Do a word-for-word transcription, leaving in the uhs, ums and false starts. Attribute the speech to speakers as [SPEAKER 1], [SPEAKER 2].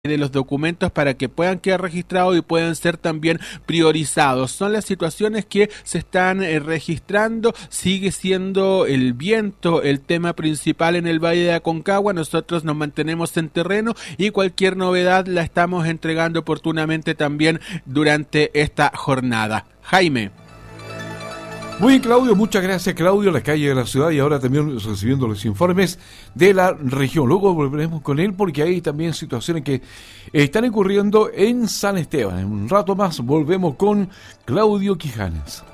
[SPEAKER 1] de los documentos para que puedan quedar registrados y puedan ser también priorizados. Son las situaciones que se están eh, registrando. Sigue siendo el viento el tema principal en el Valle de Aconcagua. Nosotros nos mantenemos en terreno y cualquier novedad la estamos entregando oportunamente también durante esta jornada. Jaime.
[SPEAKER 2] Muy bien, Claudio, muchas gracias, Claudio, la calle de la ciudad y ahora también recibiendo los informes de la región. Luego volveremos con él porque hay también situaciones que están ocurriendo en San Esteban. En un rato más volvemos con Claudio Quijanes.